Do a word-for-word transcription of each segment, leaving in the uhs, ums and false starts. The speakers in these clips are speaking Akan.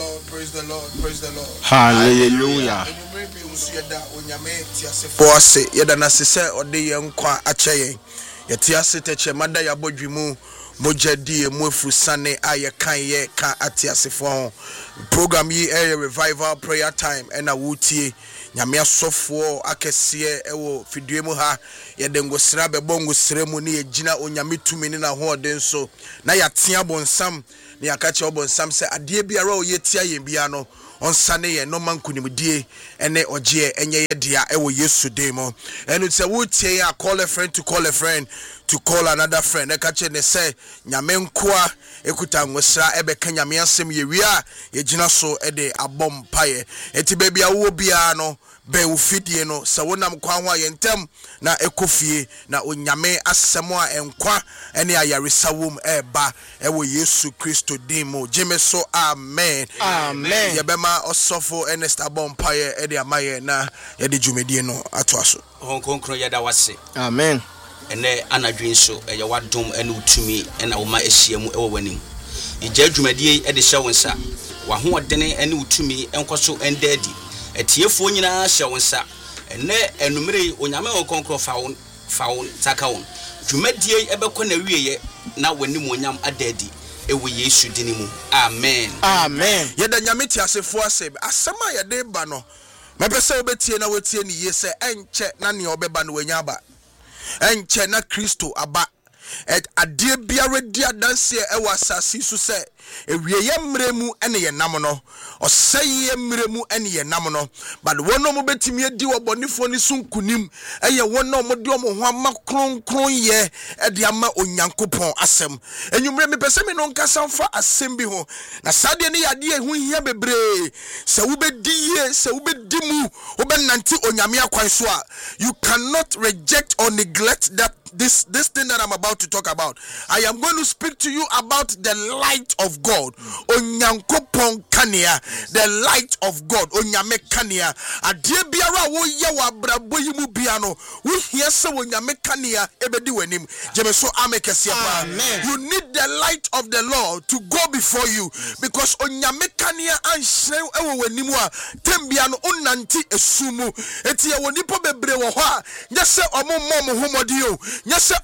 Lord, praise the Lord, praise the Lord. Hallelujah. For us, yada nasise ode yenkwa ache yen. Yeti ase teche mada ya bodwi mu mojadi mu afusane aye kan ye ka atiasefo ho. Program yi air revival prayer time ena wutie nyame asofo akese ewo fidue mu ha yede ngosira bebo ngosira mu ne yegina onyame tumi ne na ho ode nso na yatea bonsam ne yakache obonsam se ade biara o yetia yen bia no onsane ye no mankunimdie ene oje enye ye dia ewo Yesu demo enu se wutie ya call a friend to call a friend to call another friend ekache ne se nyame nkoa ekuta ngosira ebeka nyame asem ye wia ye gina so ede abom paye eti bebia wo bia no be ufidie no se wonam kwa ho ayentem na ekofie na onyame asem a enkwa ene ayaresawum eba ewo Yesu Kristo demo jemeso amen Amen. Yebema osofo Ernest abompaye ede amaye na yede dwumedie no atoaso honkonkro yeda wase Amen. ene anadwen so eye wadom ene utumi ena wo ma ehyiamu ewo wanim ije dwumedie ede hye wonsa wa ho odene ene utumi enkoso endadi etiefo nyina hye wonsa ene enumere onyame honkonkro fawo fawo takawon dwumedie ebekọ na wieye na wanim onyam adadi ewo Yesu dinimu amen Amen. yeda nyame ti asefo asem asema yede ba no mepese obetie na wetie ni yese enche na ne obeba no wanya ba enche na Kristo aba et adie biara dia danse e wasasi so se ewieye mremu ene ye nam no oseye mremu ene ye nam no but wono mo betimi adi wobonefo ni sunkunim eye wono mo de omo ho ama kronkron ye e de ama onyankopon asem enwumre me pese me no nkasa mfa asem bi ho na sade ne yade ehu hia bebre se wo bedi ye se wo bedi mu wo benanti onyame akwan so a you cannot reject or neglect that this this thing that I'm about to talk about. I am going to speak to you about the light of God. Onyankopon kania, the light of God. Onyame kania. Adie biara wo ye wa brabo yi mu bia no. Wo hia se onyame kania ebedi wanim. Jeme so amekese pa. You need the light of the Lord to go before you because onyame kania anhye ewo wanim a tembia no onanti esumu. Eti ye woni po bebre wo ho a nyese omo mom homodi o. Yes,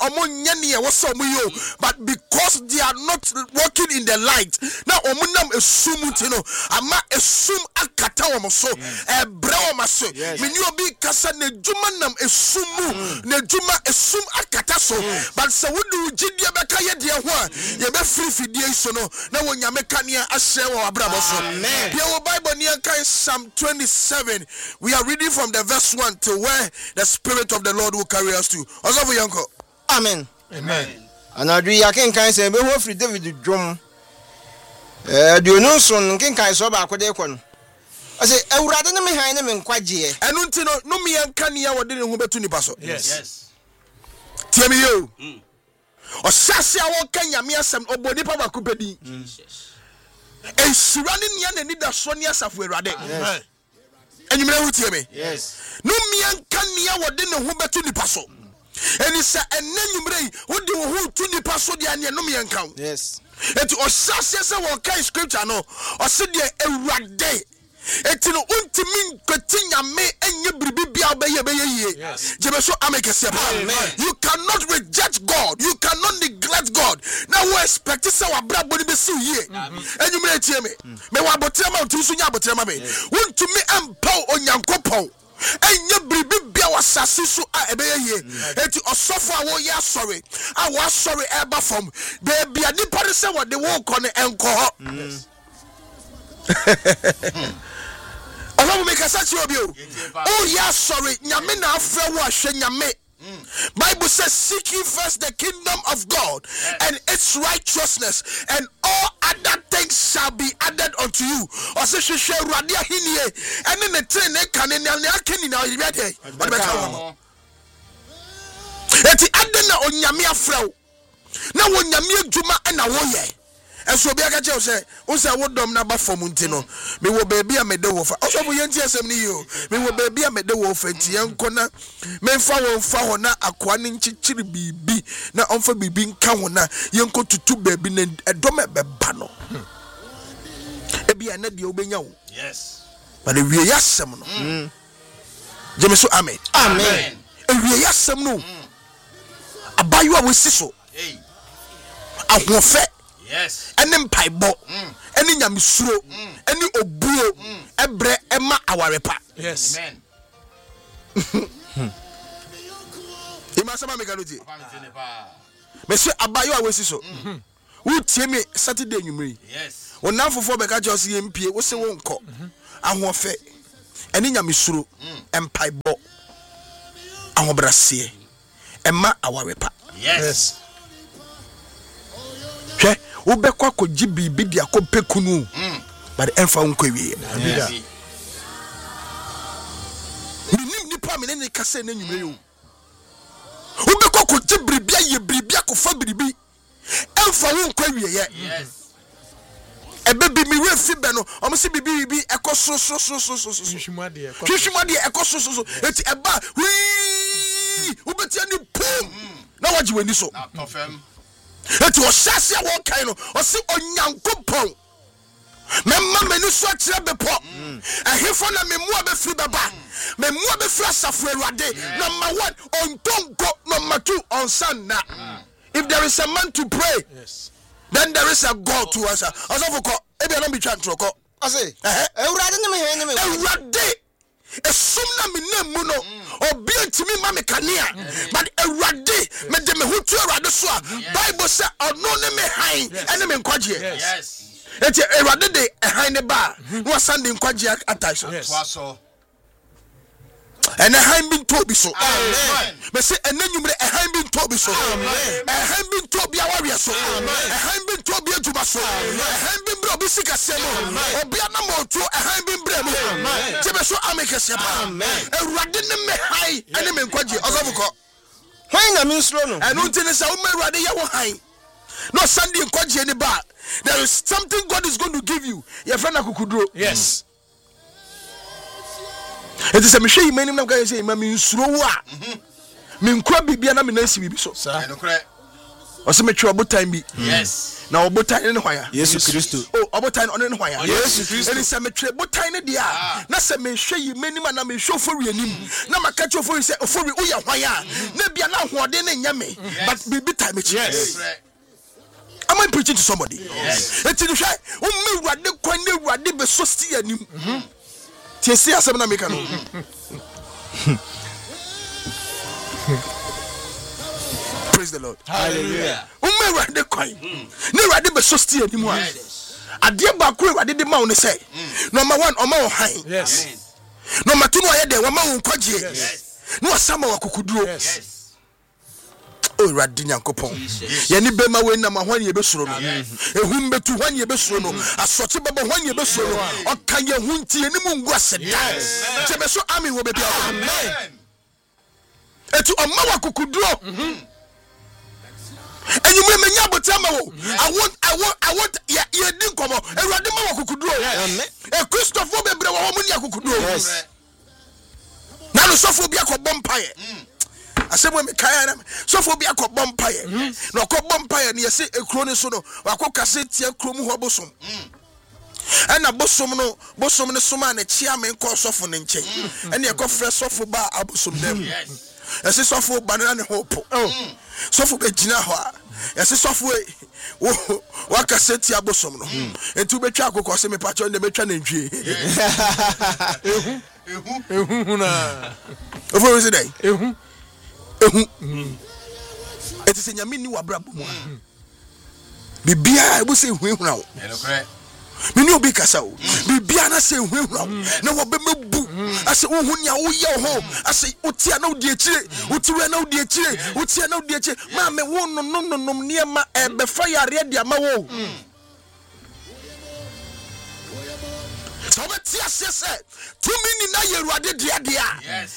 but because they are not walking in the light, now omunam esumutino, ama esum akata omoso, e bra omaso. Mini obi kasa ne juma nam esumu, ne juma esum akata so. But se wudu jidie beka ye de ho a, ye be free fidie so no, na wonyame kania ahye wo abrabo so. Your Bible near Psalm twenty-seven. We are reading from the verse one to where the Spirit of the Lord will carry us to. Also for Yanko. Amen. Amen. And I do ya can kind say be ho free David drum. Eh do no son ken kan so ba akode kon. I say ewurade ne me han ne me nkwaje. Enu nti no no me yanka ne ya wode ne ho betu nipa so. Yes. Yes. Tie me yo. Mm. O sase a won kan nyame asem obodi pa ba kopedi. Jesus. Ensura ne nia na ni da so ne asafo ewurade. Amen. Enyimre hu tie me. Yes. No me yanka ne ya wode ne ho betu nipa so. Eni sa enanyumre wodi wo hu tu nipa so de ane no me yanka. Yes. Eti o sase se won kan scripture no o se de ewurade eti no untimi kweti nyame enye bribi bia obeye beye yie jebe so amekese pa. You cannot reject God, you cannot neglect God. Now we expect say wa bra boni be si yie enyumre tie me me wa botrema untu so nya botrema me untimi empow onyankopon enye bribi bia wasase so a ebeye yie eti osofo a wo ya sorry a wo sorry eba from be bia ni pare se wo de wo ko ne enko ho. Allah make us such you. Oh yeah, sorry. Nyame na afre wo ahwe nyame. Bible says seek ye first the kingdom of God and its righteousness, and all other things shall be added unto you. Or say she shall radia hinie and in the train e kan ne ne akeni na yebe dey. What be ka? Eti adena onyame afre wo. Na wonyame adwuma na wo ye. Eso bia ka che say unsa wodom na ba fom ntino me wo baabi a me de wo fa oso bo yenti asem ni yo me wo baabi a me de wo fa nti yanko na me fa wo fa ho na akoa ne nchichiri bibi na onfa bibi nka ho na yanko tutu baabi na edom e be ba no bi na de obenya wo yes but the wie yasem no mm jeme so amen amen e wie yasem no abayo a wesi so hey ahofe yes ene mpaibo ene nyamesuro ene obuo ebre ema awarepa Yes. amen ima sama me galuti me se abayo a wesi so wo tie me Saturday nwumri yes wonam fofo be ka chose yempie wo se wo nko ahofe ene nyamesuro empaibo ahobrase ema awarepa yes hwe wo be kwa kogi bibi dia ko pekunu but emfa wo nkwawie yes minim nipa me ne kase na nwumre yo wo be kwa kogi bribia ye bribia ko fa bribi emfa wo nkwawie ye yes ebe bi mi we fi be no o se bibi bibi ekoso so so so so so Hwehwimade. hwehwimade ekoso so so eti eba wi wo betia ni pum na waji wani so na tofem eti o hyase a wo kan no o se onyankopon memma mani so kire bepo ahefo na memua be firi baba memua be firi asafo awurade number one ontonko number two onsanna if there is a man to pray Yes. then there is a God to answer asafo ko e bia no bi twa ntroko ase eh ewurade ne me hen ne me awurade esum na me namu no obi antimi ma me kanea but awurade me de me hutu awurade so a bible say ono ne me han ene me nkwaje yes eti awurade de han ne ba no sande nkwaje attach Yes. waso ene han bi ntobi so amen me say ene nwumre han bi ntobi so han bi ntobi awawe so han bi ntobi adwuma so han bi mbre obi sika semo obi na moto han bi mbre mu tebe so ameke se ba awurade ne me han ene me nkwaje ozofuko hwan na me nsuro no eno ntine sa wo me awurade ye wo han no Sunday nkwaje ni ba there is something God is going to give you your friend akukuduro Yes. it is a mehwe yimanim na ka say ma me nsuro wo a me nkwa bibia na me nansi bibi so Sir. enokre o se me twa obotan bi yes na obotan ne hwan Yesu Kristo oh obotan on ne hwan Yesu Kristo. it is a me twa obotan ne dia na se me hwe yimanim na me hwe ofori anim na maka twa ofori se ofori wo ye hwan a na bia na hoode ne nyame but bibi time me Yes. am I preaching to somebody yes it is hwe wo me wurade kwan ne wurade be so sti anim tie si asem na meka no praise the Lord hallelujah umme wurade kwan ne wurade be so sti anim a ade ba ko wurade de ma wo ne say number one o ma wo han Yes. number two no aye de wo ma wo nkwaje yes no asama wa kokuduro Yes. yes o wurade nyankopon ye ni be ma we na ma hwan ye be suro no ehum betu hwan ye be suro no asoche baba hwan ye be suro no o kan ye hunti ye ni mu ngu aseda je be so amen wo be bia amen etu o ma wa kokuduro enyumre menya botama wo I want I want I want ye ye din komo ewurade ma wa kokuduro e Christopher bebre wo ho ni akokuduro Yes. na no sofo bia ko bompaye asemo me kaya na sofo bia ko bompaye na ko bompaye ne yese ekro ne so no wakokase tia krom ho bosom ana bosom no bosom ne soma na chia me ko sofo ne nche ene e ko fre sofo ba abosom dem yes ese sofo banana ne hopo sofo be gina ho a ese sofo wo wakase tia bosom no entu betwa akokọ se me pacho ne betwa na ntwie ehu Ehu na. ofo we say dey Ehu. ehu eti se nyame ni wabrabo mu bibia e bo se hu ehuna wo enokre mini obi kasa wo bibia na se hu ehuna wo na wo be mebu ase wo hu nya wo ye ho ase otia na odi akire otiwe na odi akire otia na odi akire ma me wo no no no ne ma e be fa yare dia ma wo so be tia se se to mini na yeruade dia dia yes